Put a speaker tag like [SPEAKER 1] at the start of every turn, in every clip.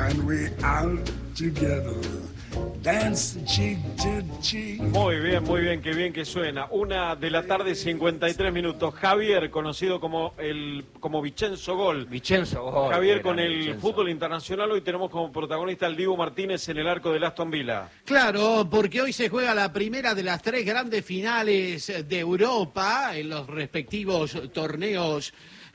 [SPEAKER 1] when we out together. Dance cheek to cheek.
[SPEAKER 2] Muy bien, qué bien que suena. 1:00 53 Javier, conocido como Vicenzo Gol.
[SPEAKER 3] Vicenzo Gol.
[SPEAKER 2] Javier, con el fútbol internacional, hoy tenemos como protagonista al Dibu Martínez en el arco del Aston Villa.
[SPEAKER 4] Claro, porque hoy se juega la primera de las 3 grandes finales de Europa en los respectivos torneos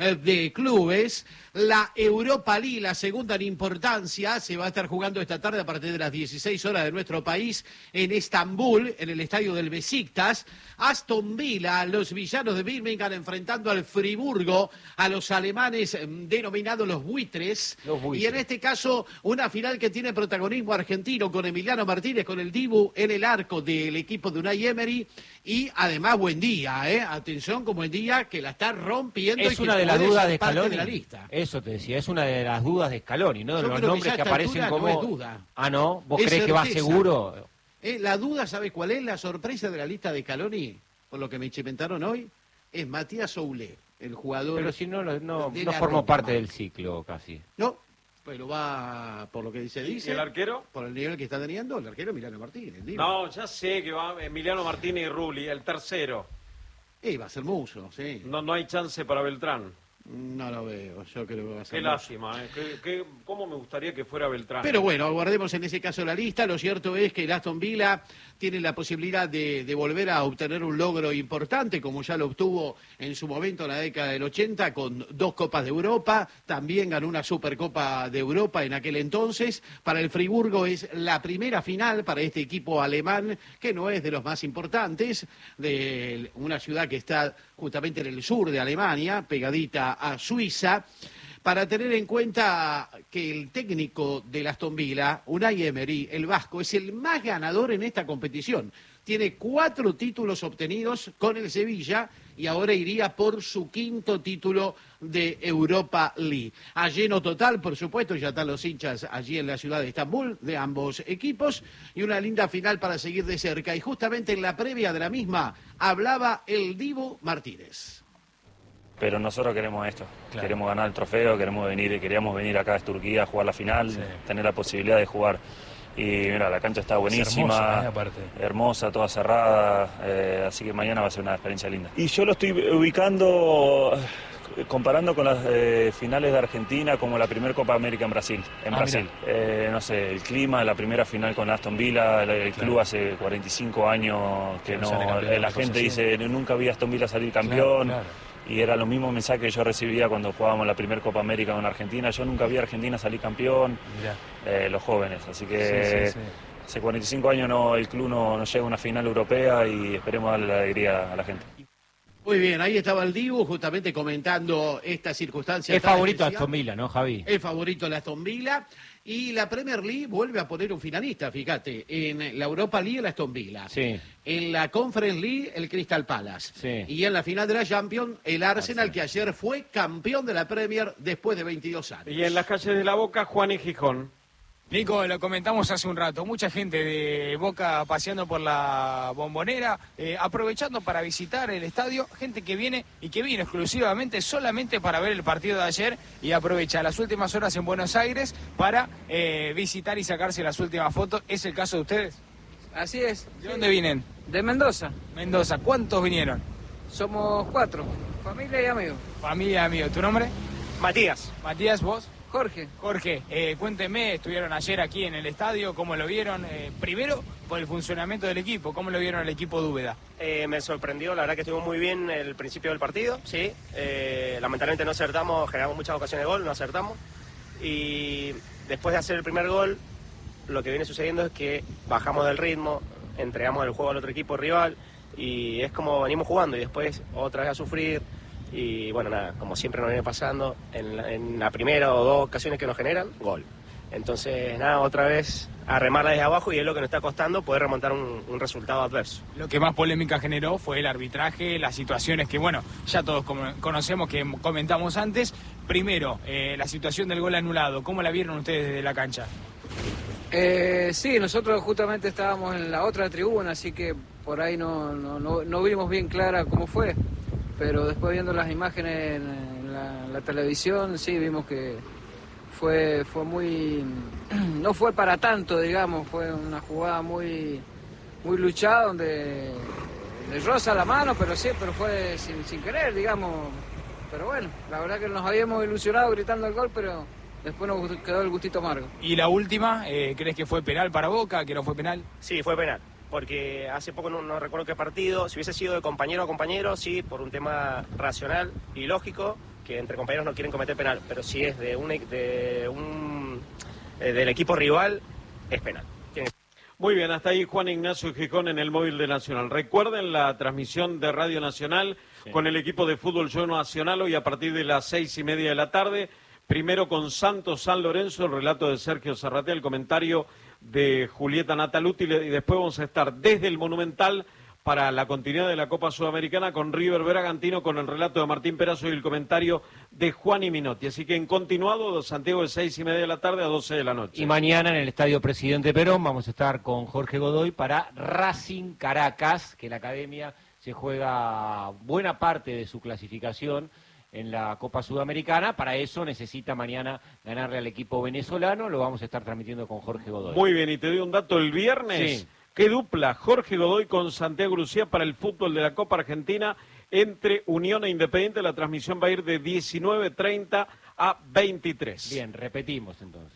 [SPEAKER 4] de clubes. La Europa League, la segunda en importancia, se va a estar jugando esta tarde a partir de las 16 horas de nuestro país en Estambul, en el estadio del Besiktas. Aston Villa, los villanos de Birmingham enfrentando al Friburgo, a los alemanes denominados los buitres. Y en este caso, una final que tiene protagonismo argentino con Emiliano Martínez, con el Dibu en el arco del equipo de Unai Emery. Y además, buen día, atención con buen día, que la está rompiendo.
[SPEAKER 3] Es una de las dudas de Scaloni. Eso te decía, es una de las dudas de Scaloni, ¿no? De los nombres que aparecen como...
[SPEAKER 4] No es duda.
[SPEAKER 3] Ah, ¿no? ¿Vos crees
[SPEAKER 4] certeza.
[SPEAKER 3] Que va seguro?
[SPEAKER 4] La duda, ¿sabes cuál es? La sorpresa de la lista de Scaloni, por lo que me chimentaron hoy, es Matías Soulé, el jugador...
[SPEAKER 3] Pero si no formó parte del ciclo casi.
[SPEAKER 4] No, pero va, por lo que dice...
[SPEAKER 2] ¿Y el arquero?
[SPEAKER 4] Por el nivel que está teniendo, el arquero Emiliano Martínez.
[SPEAKER 2] No, ya sé que va Emiliano Martínez y Rulli, el tercero.
[SPEAKER 4] Va a ser Muso, sí.
[SPEAKER 2] No hay chance para Beltrán.
[SPEAKER 4] No lo veo, yo creo que va a ser...
[SPEAKER 2] Qué lástima, ¿Cómo me gustaría que fuera Beltrán?
[SPEAKER 4] Pero bueno, aguardemos en ese caso la lista. Lo cierto es que el Aston Villa tiene la posibilidad de volver a obtener un logro importante, como ya lo obtuvo en su momento en la década del 80, con 2 Copas de Europa. También ganó una Supercopa de Europa en aquel entonces. Para el Friburgo es la primera final para este equipo alemán, que no es de los más importantes, de una ciudad que está justamente en el sur de Alemania, pegadita a Suiza, para tener en cuenta que el técnico del Aston Villa, Unai Emery, el vasco, es el más ganador en esta competición. Tiene 4 títulos obtenidos con el Sevilla y ahora iría por su 5º título de Europa League. A lleno total, por supuesto, ya están los hinchas allí en la ciudad de Estambul de ambos equipos y una linda final para seguir de cerca. Y justamente en la previa de la misma hablaba el Dibu Martínez.
[SPEAKER 5] Pero nosotros queremos esto, queremos ganar el trofeo, queríamos venir acá a Turquía a jugar la final, tener la posibilidad de jugar. Y mira, la cancha está buenísima, hermosa, toda cerrada, así que mañana va a ser una experiencia linda. Y yo lo estoy ubicando, comparando con las finales de Argentina, como la primera Copa América en Brasil. No sé, el clima, la primera final con Aston Villa, el club hace 45 años que la gente dice, nunca vi a Aston Villa salir campeón. Y era lo mismo mensaje que yo recibía cuando jugábamos la primera Copa América con Argentina. Yo nunca vi a Argentina salir campeón, los jóvenes. Así que hace 45 años el club no llega a una final europea y esperemos darle la alegría a la gente.
[SPEAKER 4] Muy bien, ahí estaba el Dibu justamente comentando esta circunstancia.
[SPEAKER 3] Es favorito de Aston Villa, ¿no, Javi?
[SPEAKER 4] Es favorito de Aston Villa. Y la Premier League vuelve a poner un finalista, fíjate. En la Europa League el Aston Villa.
[SPEAKER 3] Sí.
[SPEAKER 4] En la Conference League el Crystal Palace.
[SPEAKER 3] Sí.
[SPEAKER 4] Y en la final de la Champions el Arsenal, que ayer fue campeón de la Premier después de 22 años.
[SPEAKER 2] Y en las calles de la Boca, Juan y Gijón.
[SPEAKER 6] Nico, lo comentamos hace un rato, mucha gente de Boca paseando por la Bombonera, aprovechando para visitar el estadio, gente que viene y que vino exclusivamente solamente para ver el partido de ayer y aprovecha las últimas horas en Buenos Aires para visitar y sacarse las últimas fotos. ¿Es el caso de ustedes?
[SPEAKER 7] Así es.
[SPEAKER 6] ¿De dónde vienen?
[SPEAKER 7] De Mendoza.
[SPEAKER 6] Mendoza. ¿Cuántos vinieron?
[SPEAKER 7] Somos 4, familia y amigos.
[SPEAKER 6] Familia y amigos. ¿Tu nombre?
[SPEAKER 8] Matías.
[SPEAKER 6] Matías, ¿vos?
[SPEAKER 7] Jorge.
[SPEAKER 6] Jorge, cuénteme, estuvieron ayer aquí en el estadio, ¿cómo lo vieron? Primero, por el funcionamiento del equipo, ¿cómo lo vieron el equipo de Úbeda?
[SPEAKER 8] Me sorprendió, la verdad que estuvo muy bien el principio del partido, sí. Lamentablemente no acertamos, generamos muchas ocasiones de gol, no acertamos. Y después de hacer el primer gol, lo que viene sucediendo es que bajamos del ritmo, entregamos el juego al otro equipo rival y es como venimos jugando y después otra vez a sufrir. Y bueno, nada, como siempre nos viene pasando, en la primera o 2 ocasiones que nos generan, gol. Entonces, nada, otra vez a remarla desde abajo y es lo que nos está costando poder remontar un resultado adverso.
[SPEAKER 6] Lo que más polémica generó fue el arbitraje, las situaciones que, bueno, ya todos conocemos, que comentamos antes. Primero, la situación del gol anulado, ¿cómo la vieron ustedes desde la cancha?
[SPEAKER 7] Sí, nosotros justamente estábamos en la otra tribuna, así que por ahí no vimos bien clara cómo fue. Pero después viendo las imágenes en la televisión, sí, vimos que fue muy... no fue para tanto, digamos, fue una jugada muy luchada donde le roza la mano, pero fue sin querer, digamos. Pero bueno, la verdad que nos habíamos ilusionado gritando el gol, pero después nos quedó el gustito amargo.
[SPEAKER 6] ¿Y la última, crees que fue penal para Boca, que no fue penal?
[SPEAKER 8] Sí, fue penal. Porque hace poco no recuerdo qué partido, si hubiese sido de compañero a compañero, sí, por un tema racional y lógico, que entre compañeros no quieren cometer penal, pero si es del equipo rival, es penal.
[SPEAKER 2] Muy bien, hasta ahí Juan Ignacio Gijón en el móvil de Nacional. Recuerden la transmisión de Radio Nacional con el equipo de fútbol Yo Nacional hoy a partir de las 6:30 de la tarde. Primero con Santos San Lorenzo, el relato de Sergio Zarratea, el comentario de Julieta Nataluti, y después vamos a estar desde el Monumental para la continuidad de la Copa Sudamericana con River Bragantino, con el relato de Martín Perazo y el comentario de Juan y Minotti. Así que en continuado, Santiago, de 6:30 de la tarde a 12 de la noche.
[SPEAKER 3] Y mañana en el Estadio Presidente Perón vamos a estar con Jorge Godoy para Racing Caracas, que la Academia se juega buena parte de su clasificación en la Copa Sudamericana. Para eso necesita mañana ganarle al equipo venezolano. Lo vamos a estar transmitiendo con Jorge Godoy.
[SPEAKER 2] Muy bien, y te doy un dato. El viernes, ¿qué dupla? Jorge Godoy con Santiago Lucía para el fútbol de la Copa Argentina entre Unión e Independiente. La transmisión va a ir de 19:30 a 23.
[SPEAKER 3] Bien, repetimos entonces.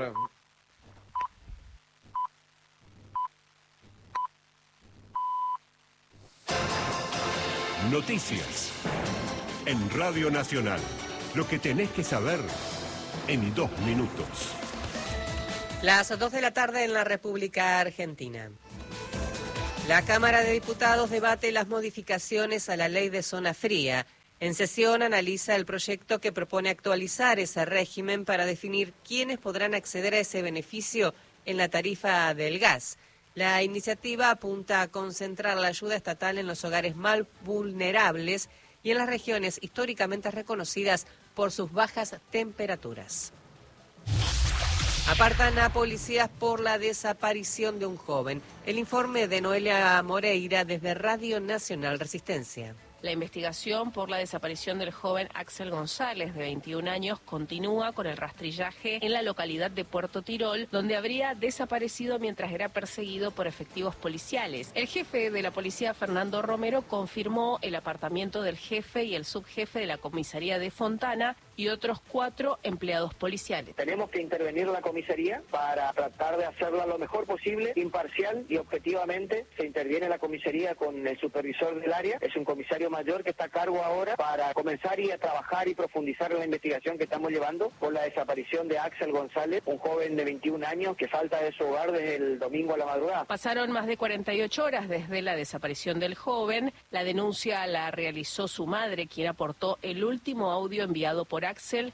[SPEAKER 9] Noticias en Radio Nacional. Lo que tenés que saber en 2 minutos.
[SPEAKER 10] Las 2 de la tarde en la República Argentina. La Cámara de Diputados debate las modificaciones a la ley de zona fría. En sesión analiza el proyecto que propone actualizar ese régimen para definir quiénes podrán acceder a ese beneficio en la tarifa del gas. La iniciativa apunta a concentrar la ayuda estatal en los hogares más vulnerables y en las regiones históricamente reconocidas por sus bajas temperaturas. Apartan a policías por la desaparición de un joven. El informe de Noelia Moreira desde Radio Nacional Resistencia.
[SPEAKER 11] La investigación por la desaparición del joven Axel González, de 21 años, continúa con el rastrillaje en la localidad de Puerto Tirol, donde habría desaparecido mientras era perseguido por efectivos policiales. El jefe de la policía, Fernando Romero, confirmó el apartamiento del jefe y el subjefe de la comisaría de Fontana y otros 4 empleados policiales.
[SPEAKER 12] Tenemos que intervenir la comisaría para tratar de hacerla lo mejor posible, imparcial y objetivamente. Se interviene la comisaría con el supervisor del área, es un comisario mayor que está a cargo ahora para comenzar a trabajar y profundizar en la investigación que estamos llevando por la desaparición de Axel González, un joven de 21 años que falta de su hogar desde el domingo a la madrugada.
[SPEAKER 11] Pasaron más de 48 horas desde la desaparición del joven. La denuncia la realizó su madre, quien aportó el último audio enviado por Axel.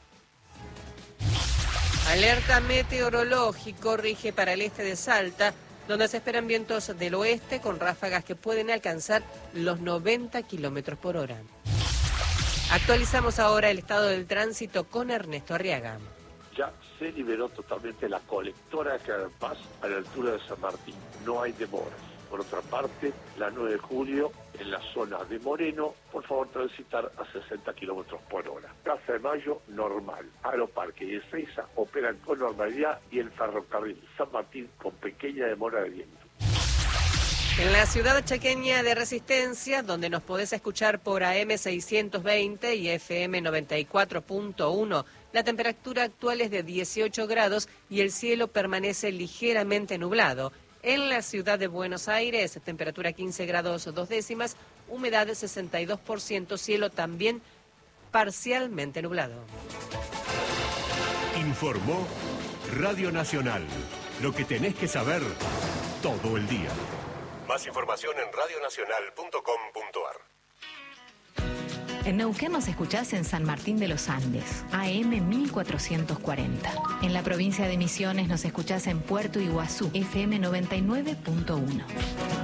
[SPEAKER 10] Alerta meteorológico rige para el este de Salta, donde se esperan vientos del oeste con ráfagas que pueden alcanzar los 90 kilómetros por hora. Actualizamos ahora el estado del tránsito con Ernesto Arriaga.
[SPEAKER 13] Ya se liberó totalmente la colectora de Carapaz a la altura de San Martín. No hay demoras. Por otra parte, la 9 de julio, en la zona de Moreno, por favor transitar a 60 kilómetros por hora. Plaza de Mayo, normal. Aeroparque y Ezeiza operan con normalidad y el ferrocarril San Martín con pequeña demora de viento.
[SPEAKER 10] En la ciudad chaqueña de Resistencia, donde nos podés escuchar por AM 620 y FM 94.1, la temperatura actual es de 18 grados y el cielo permanece ligeramente nublado. En la ciudad de Buenos Aires, temperatura 15 grados 2 décimas, humedad de 62%, cielo también parcialmente nublado.
[SPEAKER 9] Informó Radio Nacional. Lo que tenés que saber todo el día. Más información en radionacional.com.ar.
[SPEAKER 14] En Neuquén nos escuchás en San Martín de los Andes, AM 1440. En la provincia de Misiones nos escuchás en Puerto Iguazú, FM 99.1.